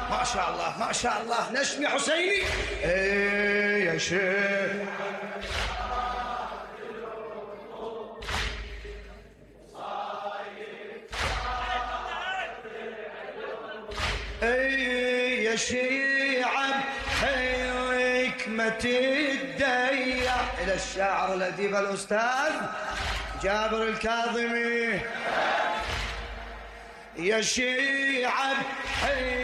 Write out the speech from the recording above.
ما شاء الله ما شاء الله. نشمي حسيني. ايه يا شيخ. ايه يا شيعة حكمة الدية. إلى الشاعر الأديب الأستاذ جابر الكاظمي. يا شيعة